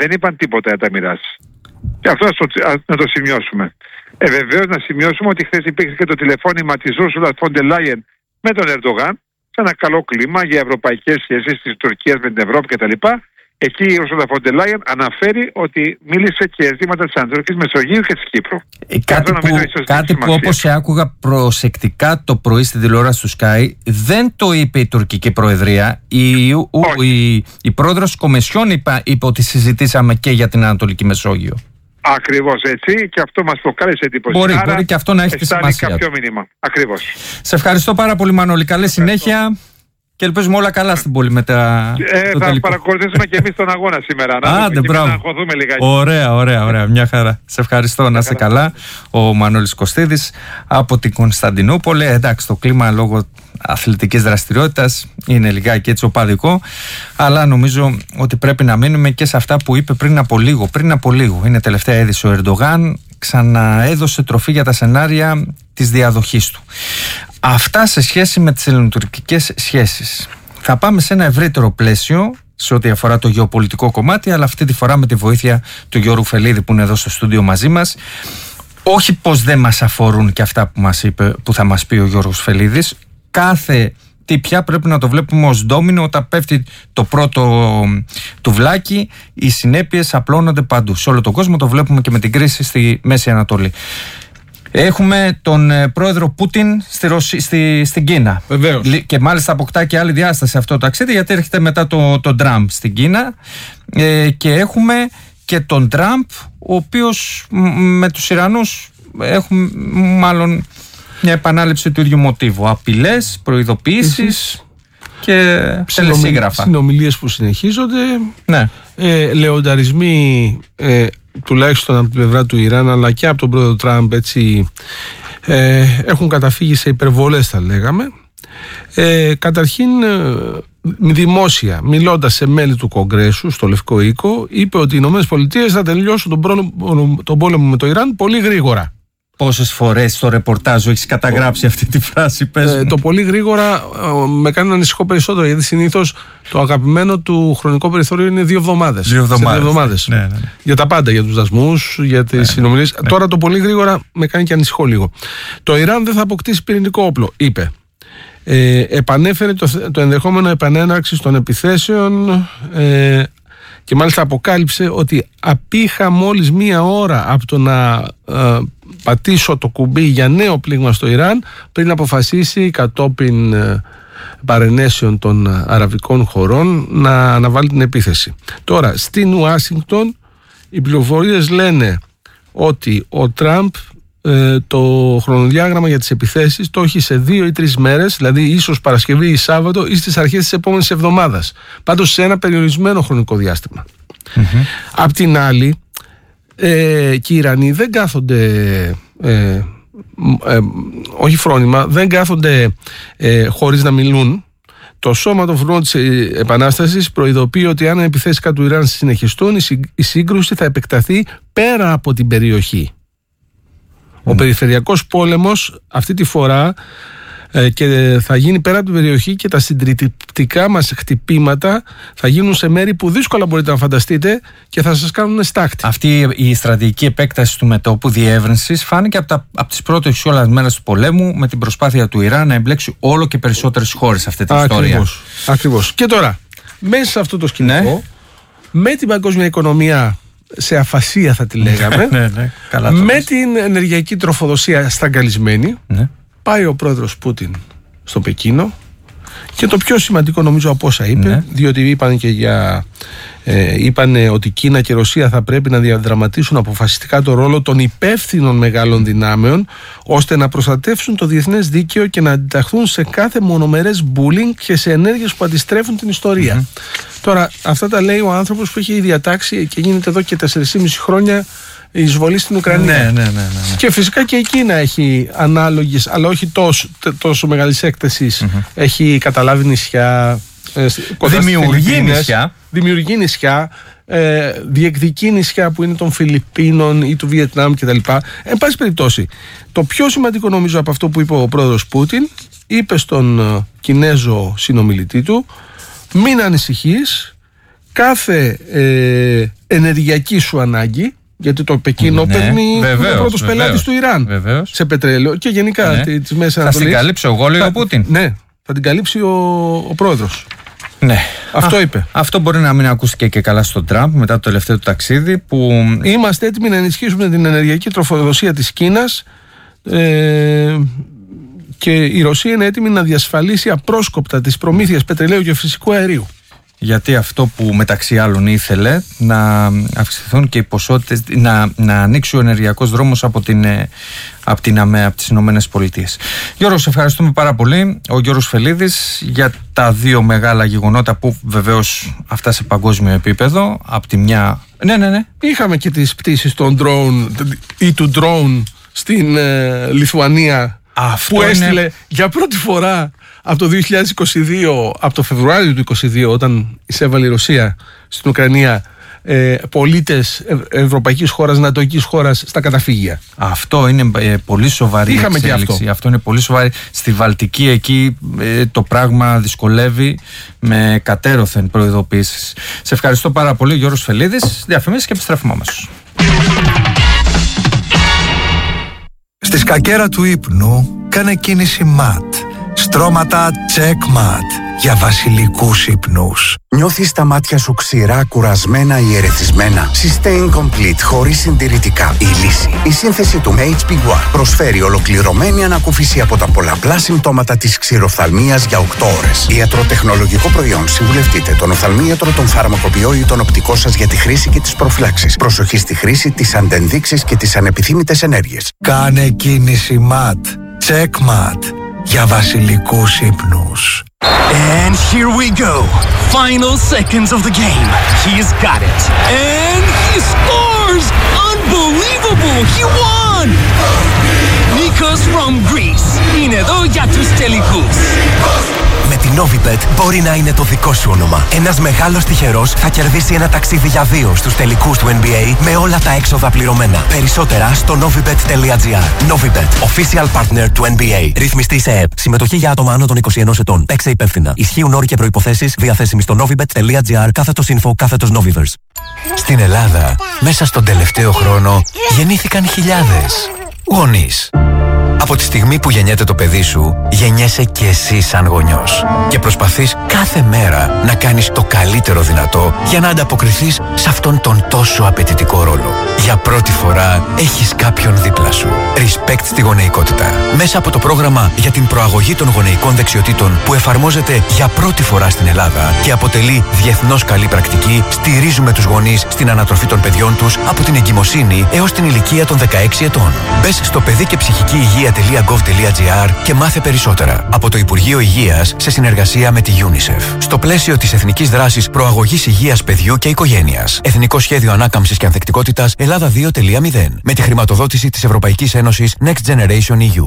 Δεν είπαν τίποτα για τα μοιράσει. Και αυτό να το σημειώσουμε. Βεβαίως να σημειώσουμε ότι χθες υπήρξε και το τηλεφώνημα της Ursula von der Leyen με τον Ερντογάν σε ένα καλό κλίμα για ευρωπαϊκές σχέσεις της Τουρκίας με την Ευρώπη κτλ. Εκεί η Ursula von der Leyen αναφέρει ότι μίλησε και ζητήματα της Ανατολικής Μεσογείου και της Κύπρου. Κάτι που όπως σε άκουγα προσεκτικά το πρωί στη τηλεόραση του Sky, δεν το είπε η τουρκική προεδρία. Η πρόεδρος της Κομισιόν είπε ότι συζητήσαμε και για την Ανατολική Μεσόγειο. Ακριβώς έτσι, και αυτό μας προκάλεσε εντύπωση. Μπορεί και αυτό να έχει τη σημασία. Κάποιο μήνυμα. Ακριβώς. Σε ευχαριστώ πάρα πολύ, Μανώλη. Καλή συνέχεια. Και ελπίζουμε όλα καλά στην πόλη μετά. Θα παρακολουθήσουμε και εμείς τον αγώνα σήμερα. Άντε, μπράβο. Να αγχωθούμε λιγάκι. Ωραία. Μια χαρά. Σε ευχαριστώ. Να είσαι καλά. Ο Μανώλης Κωστίδης από την Κωνσταντινούπολη. Εντάξει, το κλίμα λόγω αθλητικής δραστηριότητας είναι λιγάκι έτσι οπαδικό. Αλλά νομίζω ότι πρέπει να μείνουμε και σε αυτά που είπε πριν από λίγο. Είναι τελευταία είδηση. Ο Ερντογάν ξαναέδωσε τροφή για τα σενάρια της διαδοχής του. Αυτά σε σχέση με τις ελληνοτουρκικές σχέσεις. Θα πάμε σε ένα ευρύτερο πλαίσιο σε ό,τι αφορά το γεωπολιτικό κομμάτι, αλλά αυτή τη φορά με τη βοήθεια του Γιώργου Φελίδη που είναι εδώ στο στούντιο μαζί μας. Όχι πως δεν μας αφορούν και αυτά που θα μας πει ο Γιώργος Φελίδης. Κάθε τι πια πρέπει να το βλέπουμε ως ντόμινο. Όταν πέφτει το πρώτο τουβλάκι, οι συνέπειες απλώνονται παντού. Σε όλο τον κόσμο το βλέπουμε και με την κρίση στη Μέση Ανατολή. Έχουμε τον πρόεδρο Πούτιν στην Κίνα. Βεβαίως. Και μάλιστα αποκτά και άλλη διάσταση αυτό το ταξίδι, γιατί έρχεται μετά τον Τραμπ στην Κίνα. Και έχουμε και τον Τραμπ, ο οποίος με τους Ιρανούς έχουμε μάλλον μια επανάληψη του ίδιου μοτίβου. Απειλές, προειδοποιήσεις και τελεσίγραφα. Συνομιλίες που συνεχίζονται. Ναι. Λεονταρισμοί τουλάχιστον από την πλευρά του Ιράν, αλλά και από τον πρόεδρο Τραμπ, έτσι, έχουν καταφύγει σε υπερβολές, θα λέγαμε. Καταρχήν, δημόσια, μιλώντας σε μέλη του Κογκρέσου στο Λευκό Οίκο, είπε ότι οι ΗΠΑ θα τελειώσουν τον πόλεμο με το Ιράν πολύ γρήγορα. Πόσες φορές στο ρεπορτάζ έχεις καταγράψει αυτή τη φράση, πες μου. Το πολύ γρήγορα με κάνει να ανησυχώ περισσότερο, γιατί συνήθως το αγαπημένο του χρονικό περιθώριο είναι 2 εβδομάδες. 2 εβδομάδες. Ναι. Για τα πάντα, για τους δασμούς, για τις συνομιλίες. Ναι. Τώρα το πολύ γρήγορα με κάνει και ανησυχώ λίγο. Το Ιράν δεν θα αποκτήσει πυρηνικό όπλο, είπε. Επανέφερε το ενδεχόμενο επανέναρξης των επιθέσεων και μάλιστα αποκάλυψε ότι απήχα μόλις 1 ώρα από το να πατήσω το κουμπί για νέο πλήγμα στο Ιράν πριν αποφασίσει κατόπιν παρενέσεων των αραβικών χωρών να αναβάλει την επίθεση. Τώρα στην Ουάσιγκτον οι πληροφορίες λένε ότι ο Τραμπ το χρονοδιάγραμμα για τις επιθέσεις το έχει σε 2 ή 3 μέρες, δηλαδή ίσως Παρασκευή ή Σάββατο ή στις αρχές της επόμενης εβδομάδας, πάντως σε ένα περιορισμένο χρονικό διάστημα. Απ' την άλλη, και οι Ιρανοί δεν κάθονται όχι φρόνημα, δεν κάθονται χωρίς να μιλούν. Το Σώμα των Φρουρών της Επανάστασης προειδοποιεί ότι αν οι επιθέσεις κατά του Ιράν συνεχιστούν, η σύγκρουση θα επεκταθεί πέρα από την περιοχή. Ο περιφερειακός πόλεμος αυτή τη φορά και θα γίνει πέρα από την περιοχή, και τα συντριπτικά μας χτυπήματα θα γίνουν σε μέρη που δύσκολα μπορείτε να φανταστείτε και θα σας κάνουν στάχτη. Αυτή η στρατηγική επέκταση του μετώπου διεύρυνσης φάνηκε από τις πρώτες όλες μέρες του πολέμου, με την προσπάθεια του Ιράν να εμπλέξει όλο και περισσότερες χώρες σε αυτή την ιστορία. Ακριβώς. Και τώρα, μέσα σε αυτό το σκηνικό, με την παγκόσμια οικονομία σε αφασία, θα τη λέγαμε, με την ενεργειακή τροφοδοσία στραγγαλισμένη, πάει ο πρόεδρος Πούτιν στο Πεκίνο, και το πιο σημαντικό νομίζω από όσα είπε, διότι είπαν ότι Κίνα και Ρωσία θα πρέπει να διαδραματίσουν αποφασιστικά το ρόλο των υπεύθυνων μεγάλων δυνάμεων, ώστε να προστατεύσουν το διεθνές δίκαιο και να αντιταχθούν σε κάθε μονομερές bullying και σε ενέργειες που αντιστρέφουν την ιστορία. Τώρα, αυτά τα λέει ο άνθρωπος που έχει διατάξει και γίνεται εδώ και 4,5 χρόνια η εισβολή στην Ουκρανία. Και φυσικά και η Κίνα έχει ανάλογες, αλλά όχι τόσο μεγάλης έκτασης. Έχει καταλάβει νησιά, δημιουργεί νησιά, διεκδικεί νησιά που είναι των Φιλιππίνων ή του Βιετνάμ κτλ. Εν πάση περιπτώσει, το πιο σημαντικό νομίζω από αυτό που είπε ο πρόεδρος Πούτιν, είπε στον Κινέζο συνομιλητή του: μην ανησυχείς, κάθε ενεργειακή σου ανάγκη, γιατί το Πεκίνο παίρνει ο πρώτος πελάτης του Ιράν σε πετρέλαιο και γενικά της Μέσης Ανατολής. Θα την καλύψει εγώ, λέει ο Πούτιν. Ναι, θα την καλύψει ο πρόεδρος. Ναι. Αυτό είπε. Αυτό μπορεί να μην ακούστηκε και καλά στον Τραμπ μετά το τελευταίο του ταξίδι που... Είμαστε έτοιμοι να ενισχύσουμε την ενεργειακή τροφοδοσία της Κίνας και η Ρωσία είναι έτοιμη να διασφαλίσει απρόσκοπτα τις προμήθειες πετρελαίου και φυσικού αερίου. Γιατί αυτό που μεταξύ άλλων ήθελε να αυξηθούν και οι ποσότητες, να ανοίξει ο ενεργειακός δρόμος από την ΑΜΕ, από τις Ηνωμένες Πολιτείες. Γιώργο, σε ευχαριστούμε πάρα πολύ. Ο Γιώργος Φελίδης για τα δύο μεγάλα γεγονότα που βεβαίως αυτά σε παγκόσμιο επίπεδο. Από τη μια... Ναι. Είχαμε και τις πτήσεις των drone ή του drone στην Λιθουανία. Αυτό που έστειλε για πρώτη φορά από το 2022, από το Φεβρουάριο του 2022, όταν εισέβαλε η Ρωσία στην Ουκρανία, πολίτες ευρωπαϊκής χώρας, νατοικής χώρας στα καταφύγια. Αυτό είναι πολύ σοβαρή εξέλιξη. Αυτό είναι πολύ σοβαρή. Στη Βαλτική εκεί το πράγμα δυσκολεύει με κατέρωθεν προειδοποίησεις. Σε ευχαριστώ πάρα πολύ, Γιώργος Φελίδης. Διαφημίσεις και επιστρέφουμε αμέσως. Στη σκακέρα του ύπνου κάνε κίνηση MAT. Στρώματα Checkmat για βασιλικούς ύπνους. Νιώθεις τα μάτια σου ξηρά, κουρασμένα ή ερεθισμένα? Sustain Complete χωρίς συντηρητικά. Η λύση. Η σύνθεση του HP One προσφέρει ολοκληρωμένη ανακούφιση από τα πολλαπλά συμπτώματα της ξηροφθαλμίας για 8 ώρες. Ιατροτεχνολογικό προϊόν. Συμβουλευτείτε τον οφθαλμίατρο, τον φαρμακοποιό ή τον οπτικό σας για τη χρήση και τις προφυλάξεις. Προσοχή στη χρήση, τις αντενδείξεις και τις ανεπιθύμητες ενέργειες. Κάνε κίνηση MAT. Checkmat για βασιλικούς ύπνους. And here we go. Final seconds of the game. He's got it. And he scores! Unbelievable! He won! Nikos from Greece. Είναι εδώ για τους τελικούς. Με την Novibet μπορεί να είναι το δικό σου όνομα. Ένας μεγάλος τυχερός θα κερδίσει ένα ταξίδι για 2 στους τελικούς του NBA με όλα τα έξοδα πληρωμένα. Περισσότερα στο novibet.gr. Novibet, official partner του NBA. Ρυθμιστή σε ΕΠ. Συμμετοχή για άτομα άνω των 21 ετών. Παίξε υπεύθυνα. Ισχύουν όροι και προϋποθέσεις. Διαθέσιμοι στο novibet.gr/info/Noviverse. Στην Ελλάδα, μέσα στον τελευταίο χρόνο, γεννήθηκαν χιλιάδες γονείς. Από τη στιγμή που γεννιέται το παιδί σου, γεννιέσαι και εσύ σαν γονιός. Και προσπαθείς κάθε μέρα να κάνεις το καλύτερο δυνατό για να ανταποκριθείς σε αυτόν τον τόσο απαιτητικό ρόλο. Για πρώτη φορά έχεις κάποιον δίπλα σου. Respect στη γονεϊκότητα. Μέσα από το πρόγραμμα για την προαγωγή των γονεϊκών δεξιοτήτων που εφαρμόζεται για πρώτη φορά στην Ελλάδα και αποτελεί διεθνώς καλή πρακτική, στηρίζουμε τους γονείς στην ανατροφή των παιδιών τους από την εγκυμοσύνη έως την ηλικία των 16 ετών. Μπες στο παιδί και ψυχική υγεία.gov.gr και μάθε περισσότερα από το Υπουργείο Υγείας σε συνεργασία με τη UNICEF. Στο πλαίσιο της Εθνικής Δράσης Προαγωγής Υγείας Παιδιού και Οικογένειας. Εθνικό Σχέδιο Ανάκαμψης και Ανθεκτικότητας Ελλάδα 2.0. Με τη χρηματοδότηση της Ευρωπαϊκής Ένωσης Next Generation EU.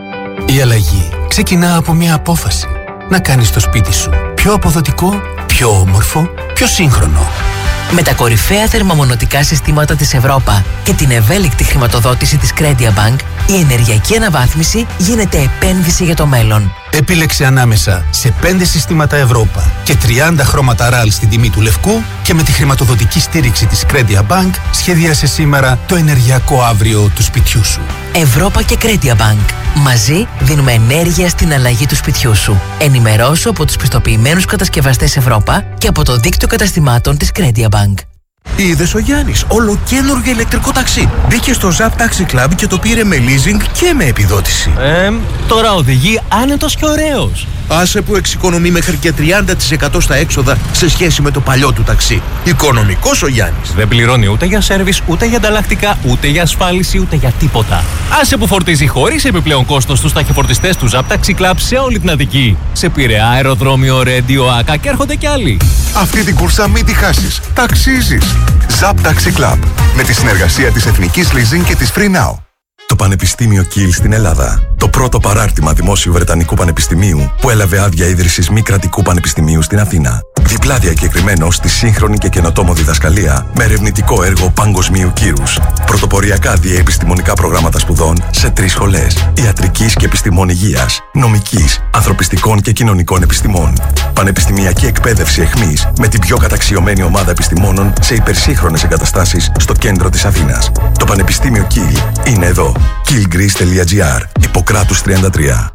Η αλλαγή ξεκινά από μια απόφαση. Να κάνεις το σπίτι σου πιο αποδοτικό, πιο όμορφο, πιο σύγχρονο. Με τα κορυφαία θερμομονωτικά συστήματα της Ευρώπα και την ευέλικτη χρηματοδότηση της Credia Bank, η ενεργειακή αναβάθμιση γίνεται επένδυση για το μέλλον. Επίλεξε ανάμεσα σε 5 συστήματα Ευρώπα και 30 χρώματα RAL στην τιμή του λευκού και με τη χρηματοδοτική στήριξη της Credia Bank σχεδίασε σήμερα το ενεργειακό αύριο του σπιτιού σου. Ευρώπα και Credia Bank. Μαζί δίνουμε ενέργεια στην αλλαγή του σπιτιού σου. Ενημερώσου από τους πιστοποιημένους κατασκευαστές Ευρώπα και από το δίκτυο καταστημάτων της Credia Bank. Είδες ο Γιάννης, ολοκαίνουργιο ηλεκτρικό ταξί. Μπήκε στο Zap Taxi Club και το πήρε με leasing και με επιδότηση. Τώρα οδηγεί άνετος και ωραίος. Άσε που εξοικονομεί μέχρι και 30% στα έξοδα σε σχέση με το παλιό του ταξί. Οικονομικός ο Γιάννης. Δεν πληρώνει ούτε για σέρβις, ούτε για ανταλλακτικά, ούτε για ασφάλιση, ούτε για τίποτα. Άσε που φορτίζει χωρίς επιπλέον κόστος στους ταχυφορτιστές του Zap Taxi Club σε όλη την Αττική. Σε Πειραιά, αεροδρόμιο, Ρέντιο, Άκα και έρχονται κι άλλοι. Αυτή την κούρσα μην τη χάσεις. Ταξίζεις. Zap Taxi Club. Με τη συνεργασία της Εθνικής Leasing και της Free Now. Το Πανεπιστήμιο Κιλ στην Ελλάδα. Το πρώτο παράρτημα δημόσιου Βρετανικού Πανεπιστημίου που έλαβε άδεια ίδρυσης μη κρατικού πανεπιστημίου στην Αθήνα. Διπλά διακεκριμένο στη σύγχρονη και καινοτόμο διδασκαλία με ερευνητικό έργο παγκοσμίου κύρους. Πρωτοποριακά διαεπιστημονικά προγράμματα σπουδών σε 3 σχολές: ιατρικής και επιστημών υγείας, νομικής, ανθρωπιστικών και κοινωνικών επιστημών. Πανεπιστημιακή εκπαίδευση εχμής με την πιο καταξιωμένη ομάδα επιστημόνων σε υπερσύγχρονες εγκαταστάσεις στο κέντρο της Αθήνας. Το Πανεπιστήμιο Κιλ είναι εδώ. kilgreece.gr, Ιπποκράτους 33.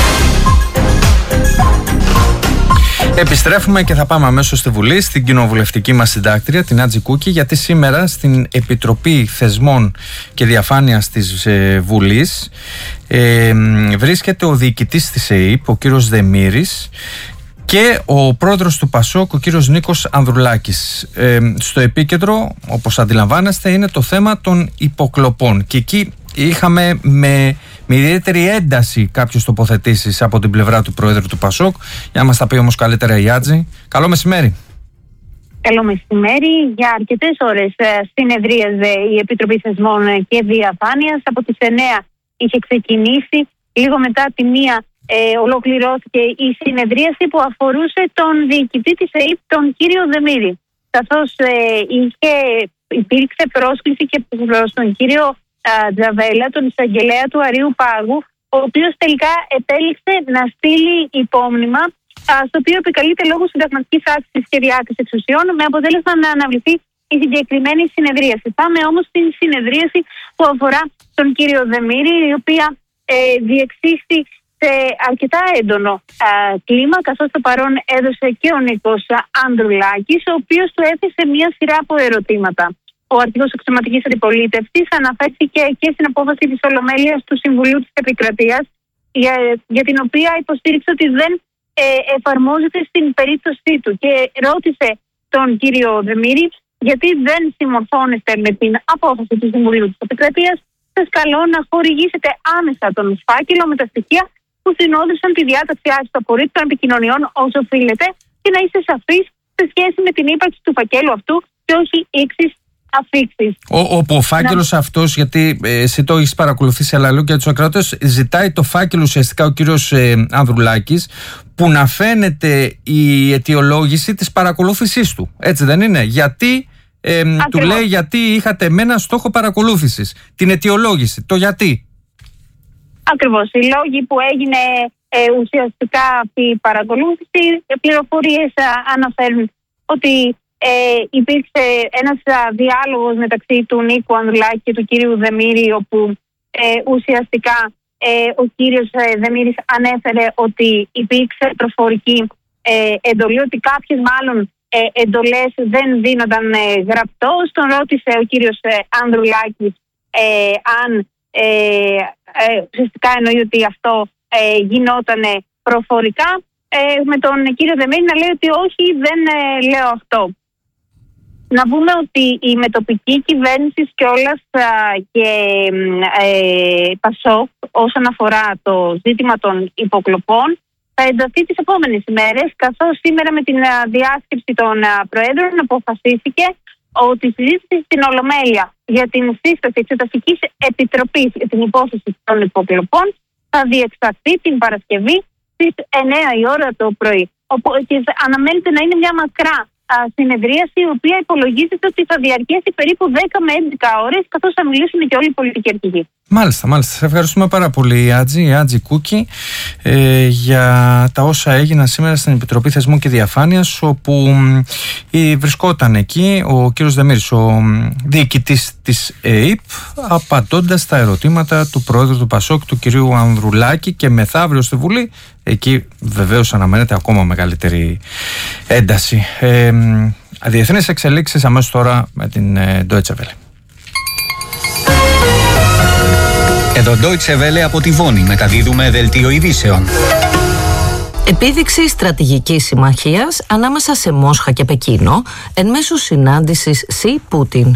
Επιστρέφουμε και θα πάμε αμέσως στη Βουλή, στην κοινοβουλευτική μας συντάκτρια, την Άτζη Κούκη, γιατί σήμερα στην Επιτροπή Θεσμών και Διαφάνειας της Βουλής βρίσκεται ο διοικητής της ΕΕΠ, ο κύριος Δεμήρης, και ο πρόεδρος του ΠΑΣΟΚ, ο κύριος Νίκος Ανδρουλάκης. Στο επίκεντρο, όπως αντιλαμβάνεστε, είναι το θέμα των υποκλοπών. Και εκεί είχαμε με ιδιαίτερη ένταση κάποιες τοποθετήσεις από την πλευρά του πρόεδρου του ΠΑΣΟΚ. Για να μας τα πει όμως καλύτερα η Άτζη. Καλό μεσημέρι. Καλό μεσημέρι. Για αρκετές ώρες συνεδρίαζε η Επιτροπή Θεσμών και Διαφάνειας. Από τις 9 είχε ξεκινήσει. Λίγο μετά τη 1 ολοκληρώθηκε η συνεδρίαση που αφορούσε τον διοικητή της ΕΕΠ, τον κύριο Δεμήρη. Καθώς υπήρξε πρόσκληση και προς τον κύριο Τζαβέλα, τον εισαγγελέα του Αρείου Πάγου, ο οποίος τελικά επέλεξε να στείλει υπόμνημα, στο οποίο επικαλείται λόγω συνταγματικής άσκησης και διάκρισης εξουσιών, με αποτέλεσμα να αναβληθεί η συγκεκριμένη συνεδρίαση. Πάμε όμως στην συνεδρίαση που αφορά τον κύριο Δεμήρη, η οποία διεξήχθη σε αρκετά έντονο κλίμα, καθώς το παρόν έδωσε και ο Νίκος Ανδρουλάκης, ο οποίος του έθεσε μια σειρά από ερωτήματα. Ο αρχηγός αξιωματικής αντιπολίτευσης αναφέρθηκε και στην απόφαση της Ολομέλειας του Συμβουλίου της Επικρατείας, για την οποία υποστήριξε ότι δεν εφαρμόζεται στην περίπτωσή του, και ρώτησε τον κύριο Δεμήρη γιατί δεν συμμορφώνεστε με την απόφαση του Συμβουλίου της Επικρατείας. Σας καλώ να χορηγήσετε άμεσα τον φάκελο με τα στοιχεία που συνόδευσαν τη διάταξη άσκησης του απορρίτου των επικοινωνιών όσο οφείλεται, και να είστε σαφείς σε σχέση με την ύπαρξη του φακέλου αυτού και όχι ήξεις αφήξεις. Όπου ο φάκελος αυτός, γιατί εσύ το έχεις παρακολουθήσει, αλλά λέω και τους ακροατές, ζητάει το φάκελο ουσιαστικά ο κύριος Ανδρουλάκης, που να φαίνεται η αιτιολόγηση της παρακολούθησής του. Έτσι δεν είναι? Γιατί του λέει γιατί είχατε εμένα στόχο παρακολούθησης. Την αιτιολόγηση, το γιατί. Ακριβώς. Οι λόγοι που έγινε ουσιαστικά αυτή η παρακολούθηση, πληροφορίες αναφέρουν ότι υπήρξε ένας διάλογος μεταξύ του Νίκου Ανδρουλάκη και του κύριου Δεμήρη, όπου ουσιαστικά ο κύριος Δεμήρης ανέφερε ότι υπήρξε προφορική εντολή, ότι κάποιες μάλλον εντολές δεν δίνονταν γραπτός. Τον ρώτησε ο κύριος Ανδρουλάκης αν ουσιαστικά εννοεί ότι αυτό γινόταν προφορικά, με τον κύριο Δεμήρη να λέει ότι όχι, δεν λέω αυτό. Να πούμε ότι η μετοπική κυβέρνηση κιόλας και ΠΑΣΟΚ όσον αφορά το ζήτημα των υποκλοπών θα ενταθεί τις επόμενες ημέρες, καθώς σήμερα με την διάσκεψη των Προέδρων αποφασίστηκε ότι η συζήτηση στην Ολομέλεια για την σύσταση εξεταστικής επιτροπής για την υπόθεση των υποκλοπών θα διεξαχθεί την Παρασκευή στις 9 η ώρα το πρωί. Και αναμένεται να είναι μια μακρά συνεδρίαση, η οποία υπολογίζεται ότι θα διαρκέσει περίπου 10 με 11 ώρες, καθώς θα μιλήσουν και όλοι οι πολιτικοί αρχηγοί. Μάλιστα. Σε ευχαριστούμε πάρα πολύ, η Άτζη Κούκη, για τα όσα έγιναν σήμερα στην Επιτροπή Θεσμού και Διαφάνειας, όπου βρισκόταν εκεί ο κύριος Δεμήρης, ο διοικητής της ΕΕΠ, απαντώντας τα ερωτήματα του πρόεδρου του ΠΑΣΟΚ, του κυρίου Ανδρουλάκη, και μεθαύριο στη Βουλή. Εκεί βεβαίως αναμένεται ακόμα μεγαλύτερη ένταση. Διεθνείς εξελίξεις αμέσως τώρα με την Deutsche Welle. Εδώ Deutsche Welle από τη Βόνη, μεταδίδουμε δελτίο ειδήσεων. Επίδειξη στρατηγικής συμμαχίας ανάμεσα σε Μόσχα και Πεκίνο εν μέσω συνάντησης Σι-Πούτιν.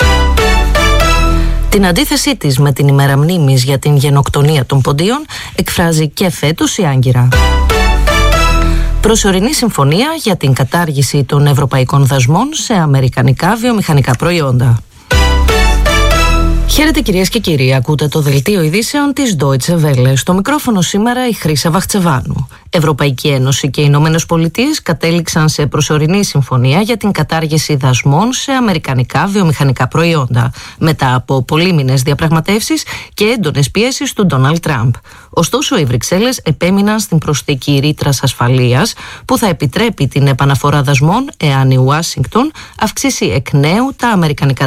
Την αντίθεσή της με την ημέρα μνήμης για την γενοκτονία των Ποντίων εκφράζει και φέτος η Άγκυρα. Προσωρινή συμφωνία για την κατάργηση των ευρωπαϊκών δασμών σε αμερικανικά βιομηχανικά προϊόντα. Χαίρετε κυρίες και κύριοι, ακούτε το δελτίο ειδήσεων της Deutsche Welle. Στο μικρόφωνο σήμερα η Χρύσα Βαχτσεβάνου. Ευρωπαϊκή Ένωση και οι Ηνωμένες Πολιτείες κατέληξαν σε προσωρινή συμφωνία για την κατάργηση δασμών σε αμερικανικά βιομηχανικά προϊόντα, μετά από πολύμηνες διαπραγματεύσεις και έντονες πιέσεις του Ντόναλντ Τραμπ. Ωστόσο, οι Βρυξέλλες επέμειναν στην προσθήκη ρήτρας ασφαλείας που θα επιτρέπει την επαναφορά δασμών εάν η Ουάσιγκτον αυξήσει εκ νέου τα αμερικανικά